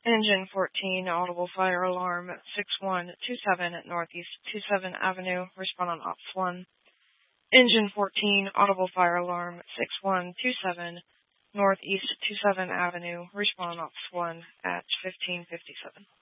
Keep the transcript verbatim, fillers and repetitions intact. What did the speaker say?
Engine fourteen, audible fire alarm six one two seven at Northeast twenty-seventh Avenue. Respond on Ops one. Engine fourteen, audible fire alarm six one two seven, Northeast twenty-seventh Avenue. Respond on Ops one at fifteen fifty-seven.